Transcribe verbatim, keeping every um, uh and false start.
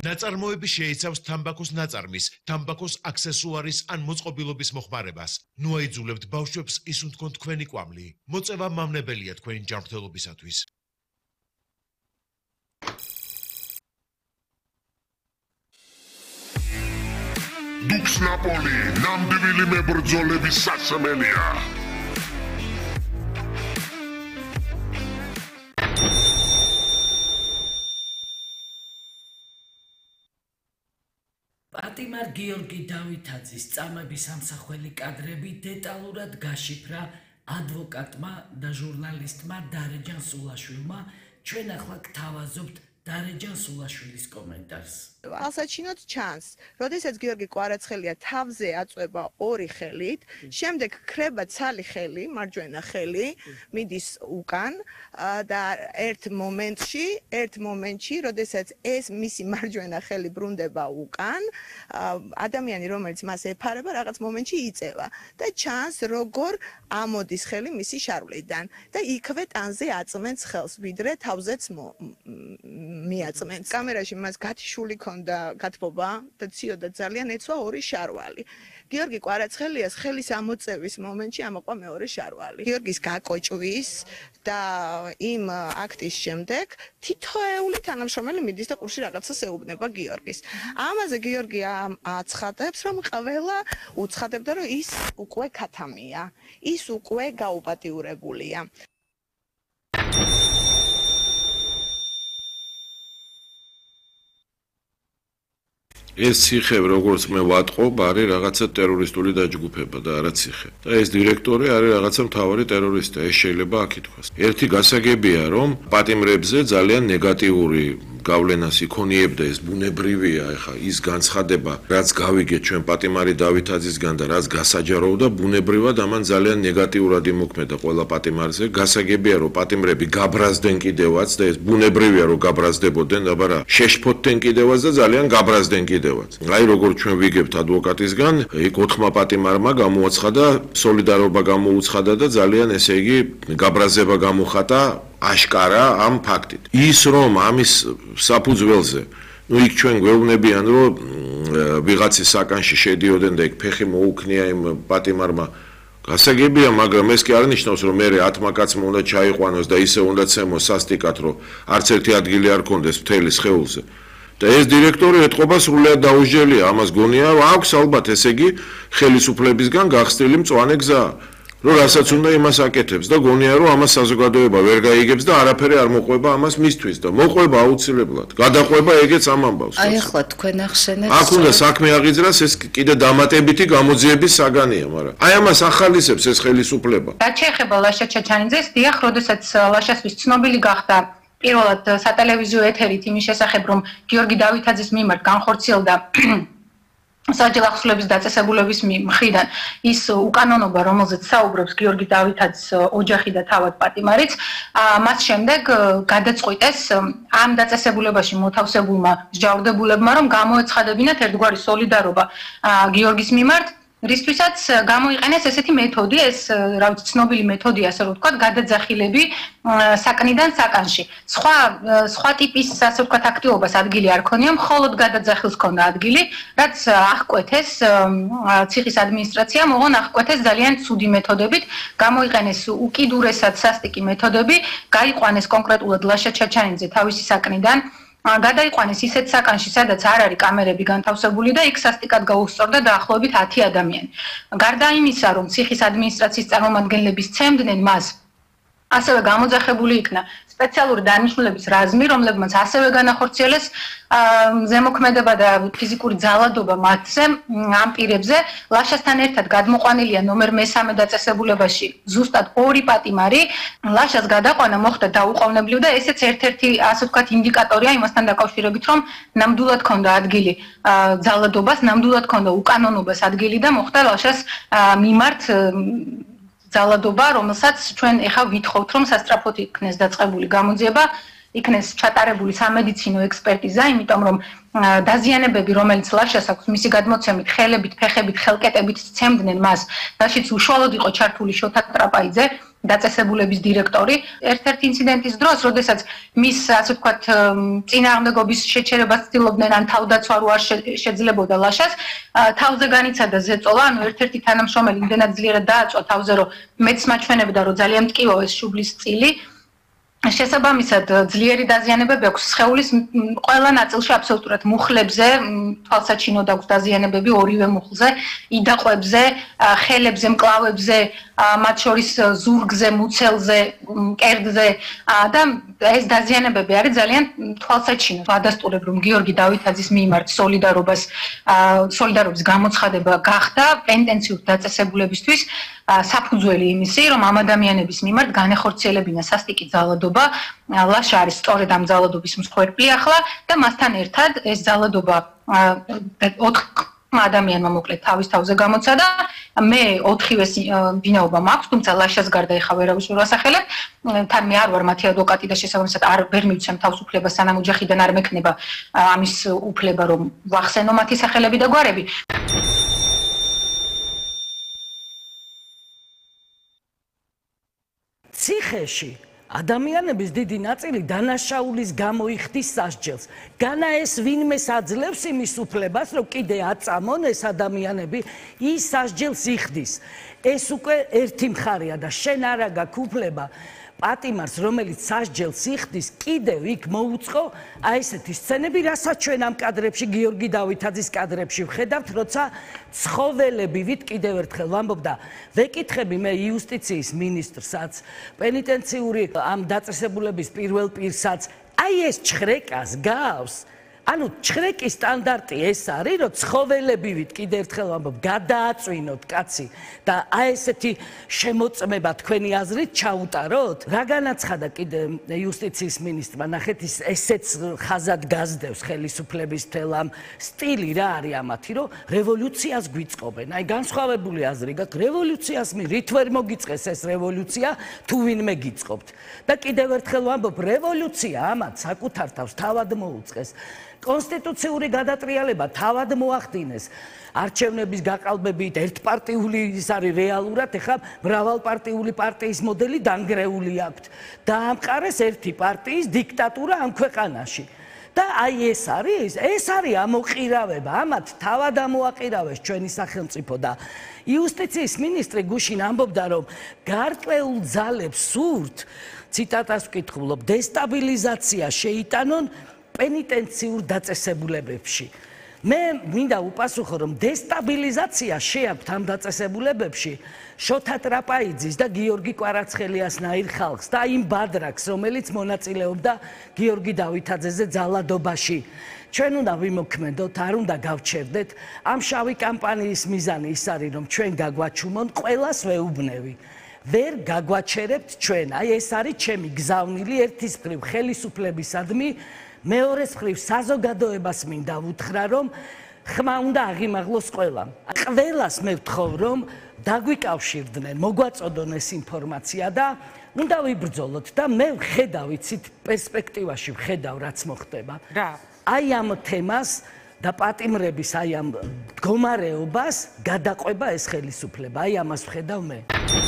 ნაწარმოები შეიცავს თამბაქოს ნაწარმის, თამბაქოს აქსესუარის ან მოწყობილობის მოხმარებას. ნუ აიძულებთ ბავშვებს ისუნ თქვენ თქვენი კვამლი. მოწევა მავნებელია თქვენი ჯანმრთელობისათვის. Dux Napoli, ნამდვილი მებრძოლების სასმელია. პატიმარ გიორგი დავითაძის წამების ამსახველი კადრები დეტალურად გაშიფრა ადვოკატმა და ჟურნალისტმა დარეჯან სულაშვილმა. ჩვენ ახლა გთავაზობთ დარეჯან სულაშვილის კომენტარს. ალსაჩინოთ ჩანს, როდესაც გიორგი კვარაცხელია თავზე აწვება ორი ხელით, შემდეგ ქრება ცალი ხელი, მარჯვენა ხელი, მიდის უკან და ერთ მომენტში, ერთ მომენტში, როდესაც ეს მისი მარჯვენა ხელი ბრუნდება უკან, ადამიანი, რომელიც მას ეფარება, რაღაც მომენტში იწევა და ჩანს, როგორ ამოდის ხელი მისი შარვლიდან და იქვე ტანზე აწმენს ხელს, ვიდრე თავზეც მიაწმენს. კამერაში მას გათიშული და გათბობა და ციოდა ძალიან ეცვა ორი შარვალი. გიორგი კვარაცხელიას ხელის ამოწევის მომენტში ამოყვა მეორე შარვალი. გიორგის გაკოჭვის და იმ აქტის შემდეგ თითოეული თანამშრომელი მიდის და ყურში რაღაცას ეუბნება გიორგის. ამაზე გიორგი აცხადებს, რომ ყველა უცხადებდა, რომ ის უკვე ქათამია, ის უკვე გაუპატიურებულია. ეს ციხე, როგორც მე ვატყობ, არის რაღაცა ტერორისტული დაჯგუფება და არა ციხე. და ეს დირექტორი არის რაღაცა მთავარი ტერორისტი, ეს შეიძლება აქ ითქვას. ერთი გასაგებია, რომ პატიმრებზე ძალიან ნეგატიური გავლენას იქონიებდა ეს ბუნებრივია, ეხა ის განცხადება, რაც გავიგეთ ჩვენ პატიმარი დავითაძისგან და რაც გასაჯაროვდა, ბუნებრივად ამან ძალიან ნეგატიურად იმოქმედა ყველა პატიმარზე. გასაგებია, რომ პატიმრები გაბრაზდნენ კიდევაც და ეს ბუნებრივია, რომ გაბრაზდებოდნენ, აბა რა, შეშფოთდნენ კიდევაც და ძალიან გაბრაზდნენ კიდევაც. აი როგორც ჩვენ ვიგებთ ადვოკატისგან, იქ ოთხმა პატიმარმა გამოაცხადა, სოლიდარობა გამოუცხადა და ძალიან ესე იგი გაბრაზება გამოხატა აშკარა ამ ფაქტით. ის რომ ამის საფუძველზე, ну იქ ჩვენ გვეუბნებიან, რომ ვიღაცის საკანში შედიოდნენ და იქ ფეხი მოუქნია იმ პატიმარმა. გასაგებია, მაგრამ ეს კი არ ნიშნავს, რომ მე ათმა კაცმა უნდა ჩაიყვანოს და ისე უნდა ცემოს სასტიკად, რომ არც ერთი ადგილი არ კონდეს მთელი სხეულზე. და ეს დირექტორი ეთყობა სრულიად დაუსჯელია, ამას გონია, აქვს ალბათ ესე იგი ხელისუფლებისგან გახსნილი მწვანე გზა. რომ რასაც უნდა იმას აკეთებს და გონია რომ ამას საზოგადოება ვერ გაიგებს და არაფერი არ მოყვება ამას მისთვის და მოყვება აუცილებლად. გადაყვება ეგეც ამ ამბავს. აი ახლა თქვენ ახსენეთ. აქ უნდა საქმე აღიძრას, ეს კიდე დამატებითი გამოძიების საგანია, მაგრამ აი ამას ახალისებს ეს ხელისუფლება. რაც შეეხება ლაშა ჩაჩანიძეს, დიახ, როდესაც ლაშასთვის ცნობილი გახდა პირველად სატელევიზიო ეთერით იმის შესახებ, რომ გიორგი დავითაძის მიმართ განხორციელდა საჯარო ახსნების დაწესებულების მხრიდან ის უკანონობა, რომელზეც საუბრობს გიორგი დავითაძის ოჯახი და თავად პატიმარიც, მას შემდეგ გადაწყვიტეს ამ დაწესებულებაში მოთავსებულმა მსჯავრდებულებმა, რომ გამოეცხადებინათ ერთგვარი სოლიდარობა გიორგის მიმართ, რისთვისაც გამოიყენეს ესეთი მეთოდი, ეს რა ვიცი, ცნობილი მეთოდი, ასე რომ ვთქვათ, გადაძახილები საკნიდან საკანში. სხვა სხვა ტიპის, ასე ვთქვათ, აქტივობას ადგილი არ ქონია, მხოლოდ გადაძახილს ქონდა ადგილი, რაც აღკვეთეს ციხის ადმინისტრაციამ, ოღონ აღკვეთეს ძალიან ცუდი მეთოდებით, გამოიყენეს უკიდურესად სასტიკი მეთოდები, გაიყვანეს კონკრეტულად ლაშა ჩაჩანიძე თავისი საკნიდან. გადაიყვანეს ისეთ საკანში, სადაც არ არის კამერები განთავსებული და იქ სასტიკად გაუსწორდა დაახლოებით ათი ადამიანი. გარდა იმისა, რომ ციხის ადმინისტრაციის წარმომადგენლები სცემდნენ მას, ასევე გამოძახებული იქნა სპეციალური დანიშნულების რაზმი, რომლებმაც ასევე განახორციელეს ზემოქმედება და ფიზიკური ძალადობა მათზე ამ პირებზე. ლაშასთან ერთად გადმოყვანილია ნომერ მესამე დაწესებულებაში ზუსტად ორი პატიმარი. ლაშას გადაყვანა მოხდა დაუყოვნებლივ და ესეც ერთ-ერთი, ასე ვთქვათ, ინდიკატორია იმასთან დაკავშირებით, რომ ნამდვილად ქონდა ადგილი ძალადობას, ნამდვილად ქონდა უკანონობას ადგილი და მოხდა ლაშას მიმართ ძალადობა, რომელსაც ჩვენ ეხა ვითხოვთ, რომ სასწრაფოდ იქნეს დაწყებული გამოძიება, იქნეს ჩატარებული სამედიცინო ექსპერტიზა, იმიტომ რომ დაზიანებები, რომელიც ლაშას აქვს, მისი გადმოცემით, ხელებით, ფეხებით, ხელკეტებით სცემდნენ მას, რაშიც უშუალოდ იყო ჩართული შოთა ტრაპაიძე, დაწესებულების დირექტორი. ერთ-ერთი ინციდენტის დროს, როდესაც მის, ასე ვთქვათ, წინააღმდეგობის შეჩერებას ცდილობდნენ, ან თავდაცვა რო არ შეძლებოდა ლაშას, თავზე განიცადა ზეწოლა, ანუ ერთ-ერთი თანამშრომელი იმდენად ძლიერად დააწვა თავზე, რომ მეც მაჩვენებდა, რომ ძალიან მტკივავეს შუბლის წილი. შესაბამისად, ძლიერი დაზიანებები აქვს სხეულის ყველა ნაწილში, აბსოლუტურად მუხლებზე, თვალსაჩინოდ აქვს დაზიანებები ორივე მუხლზე, იდაყვებზე, ხელებზე, მკლავებზე, მათ შორის ზურგზე, მუცელზე, კერძზე და ეს დაზიანებები არის ძალიან თვალსაჩინო. ვადასტურებ, რომ გიორგი დავითაძის მიმართ სოლიდარობას, სოლიდარობის გამოცხადება გახდა პენტენციურ დაწესებულებისთვის საფუძველი იმისი, რომ ამ ადამიანების მიმართ განეხორციელებინა სასტიკი ძალადობა, ლაშა არის სწორედ ამ ძალადობის მსხვერპლი ახლა და მასთან ერთად ეს ძალადობა ოთხ ადამიანმა მოკლედ თავის თავზე გამოცადა. მე ოთხივეს ვინაობა მაქვს, თუმცა ლაშას გარდა ეხა ვერავის ვერ ვასახელებ. თან მე არ ვარ მათი ადვოკატი და შესაბამისად არ ვერ მივცემ თავს უფლებას, სანამ ოჯახიდან არ მექნება ამის უფლება, რომ ვახსენო მათი სახელები და გვარები. ციხეში ადამიანების დიდი ნაწილი დანაშაულის გამო იხდის სასჯელს. განა ეს ვინმეს აძლევს იმის უფლებას, რომ კიდე აწამონ ეს ადამიანები, ის სასჯელს იხდის. ეს უკვე ერთი მხარეა და შენ არა გაქვს უფლება პატიმარს, რომელიც სასჯელს იხდის, კიდევ იქ მოუწყო აი ესეთი სცენები, რასაც ჩვენ ამ კადრებში, გიორგი დავითაძის კადრებში ვხედავთ, როცა ცხოველები ვით კიდევ ერთხელ ვამბობ და ვეკითხები მე იუსტიციის მინისტრსაც, პენიტენციური ამ დაწესებულების პირველ პირსაც, აი ეს ჩხრეკას გავს. ანუ ჩხრეკის სტანდარტი ეს არის, რომ ცხოველები ვით კიდევ ერთხელ ვამბობ, გადააწვინოთ კაცი და აი ესეთი შემოწმება თქვენი აზრით ჩაუტაროთ? რა განაცხადა კიდე იუსტიციის მინისტრმა, ნახეთ ის ესეც ხაზად გაზდევს ხელისუფლების თელ ამ სტილი რა არის ამათი, რომ რევოლუციას გვიწყობენ. აი განსხვავებული აზრი გაქვს, რევოლუციას მი რით ვერ მოგიწყეს ეს რევოლუცია, თუ ვინმე გიწყობთ. და კიდევ ერთხელ ვამბობ, რევოლუცია ამათ საკუთარ თავს თავად მოუწყეს. კონსტიტუციური გადატრიალება თავად მოახდინეს. არჩევნების გაყალბებით ერთპარტიული ის არის რეალურად, ეხლა მრავალპარტიული პარტიის მოდელი დანგრეული აქვთ. დაამყარეს ერთი პარტიის დიქტატურა ამ ქვეყანაში. და აი ეს არის, ეს არის ამოყირავება, ამათ თავად ამოაყირავეს ჩვენი სახელმწიფო და იუსტიციის მინისტრი გუშინ ამბობდა, რომ გარკვეულ ძალებს სურთ, ციტატას ვკითხულობ, დესტაბილიზაცია შეიტანონ პენიტენციურ დაწესებულებებში. მე მინდა უპასუხო, რომ დესტაბილიზაცია შეაქვთ ამ დაწესებულებებში შოთა ტრაპაიძის და გიორგი კვარაცხელიასნაირ ხალხს და იმ ბადრაკს, რომელიც მონაწილეობდა გიორგი დავითაძეზე ძალადობაში. ჩვენ უნდა ვიმოქმედოთ, არ უნდა გავჩერდეთ. ამ შავი კამპანიის მიზანი ის არის, რომ ჩვენ გაგვაჩუმონ ყველას ვეუბნევი. ვერ გაგვაჩერებთ ჩვენ. აი ეს არის ჩემი გზავნილი ერთის მხრივ ხელისუფლებისადმი, მეორეს მხრივ საზოგადოებას მინდა ვუთხრა, რომ ხმა უნდა აღიმაღლოს ყველამ. ყველას მე ვთხოვ, რომ დაგვიკავშირდნენ, მოგვაწოდონ ეს ინფორმაცია და უნდა ვიბრძოლოთ და მე ვხედავ, იცით, პერსპექტივაში ვხედავ, რაც მოხდება. რა? აი ამ თემას და პატიმრების აი ამ მდგომარეობას გადაყვება ეს ხელისუფლება. აი ამას ვხედავ მე.